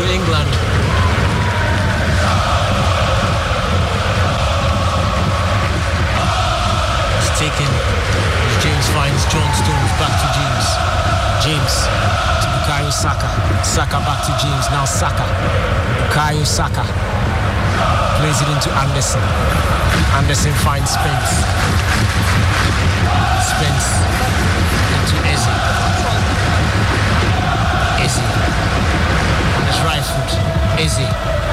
to England. It's taken. James finds John Stones, back to James. James to Bukayo Saka. Saka back to James. Now Saka. Bukayo Saka plays it into Anderson. Anderson finds Spence. Spence into Eze. Eze on his right foot. Eze.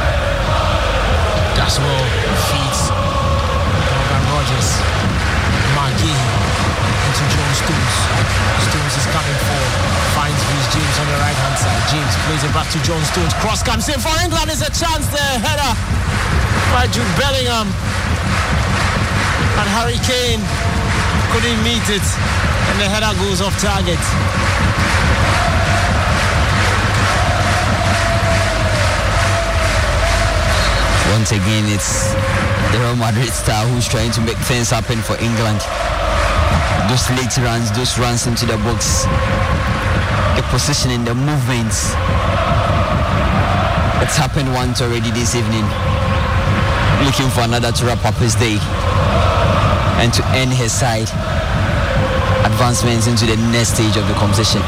That's well feeds Morgan Rogers. McGee into John Stones. Stones is coming forward. Finds Reece James on the right hand side. James plays it back to John Stones. Cross comes in for England. There's a chance there. Header by Jude Bellingham. And Harry Kane couldn't meet it. And the header goes off target. Once again, it's the Real Madrid star who's trying to make things happen for England. Those late runs, those runs into the box, the positioning, the movements. It's happened once already this evening. Looking for another to wrap up his day and to end his side. Advancements into the next stage of the competition.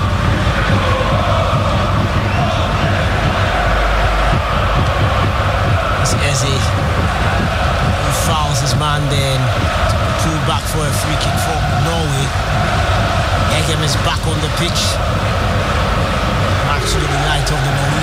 Eze, who fouls his man then to pull back for a free kick for Norway. Eggem is back on the pitch. Actually the night of the Norwegian